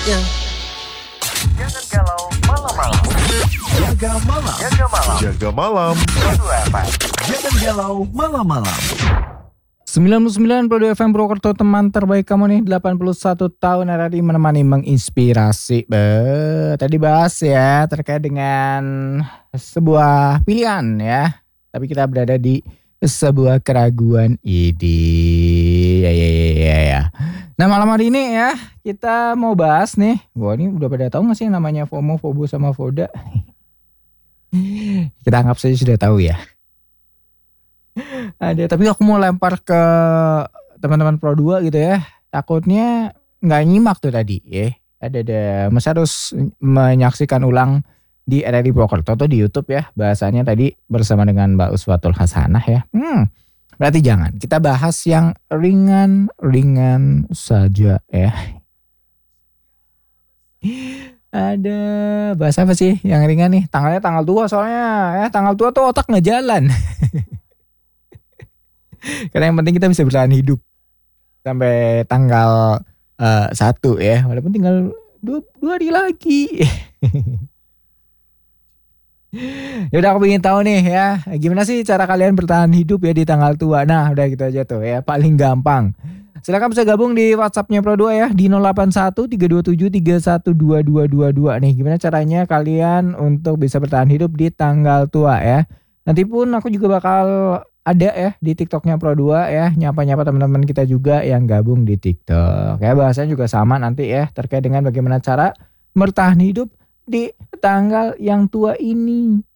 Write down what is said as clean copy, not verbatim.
Ya. Jangan galau malam-malam. Jaga malam. Jaga malam. Jaga malam. Produk FM. Jangan galau malam-malam. 99 Produk FM Purwokerto, teman terbaik kamu nih, 81 tahun RRI menemani menginspirasi. Tadi bahas ya terkait dengan sebuah pilihan ya. Tapi kita berada di sebuah keraguan ide. Ya. Nah, malam hari ini ya kita mau bahas nih. Wah, ini udah pada tahu gak sih namanya FOMO, FOBO sama FODA? Kita anggap saja sudah tahu ya. Ada, tapi aku mau lempar ke teman-teman Pro 2 gitu ya. Takutnya nggak nyimak tuh tadi ya. Ada Mas harus menyaksikan ulang di RRI Purwokerto tuh di YouTube ya. Bahasanya tadi bersama dengan Mbak Uswatul Hasanah ya. Berarti jangan. Kita bahas yang ringan-ringan saja ya. Ada bahasa apa sih yang ringan nih? Tanggalnya tanggal tua soalnya ya. Tanggal tua tuh otak nggak jalan. Karena yang penting kita bisa bertahan hidup sampai tanggal 1 ya. Walaupun tinggal 2 hari lagi. Ya udah, aku ingin tahu nih ya, gimana sih cara kalian bertahan hidup ya di tanggal tua. Nah udah gitu aja tuh ya, paling gampang. Silakan bisa gabung di WhatsAppnya Pro 2 ya di 081 327 312222 nih. Gimana caranya kalian untuk bisa bertahan hidup di tanggal tua ya. Nanti pun aku juga bakal ada ya di TikToknya Pro 2 ya, nyapa-nyapa teman-teman kita juga yang gabung di TikTok. Ya bahasanya juga sama nanti ya, terkait dengan bagaimana cara bertahan hidup di tanggal yang tua ini.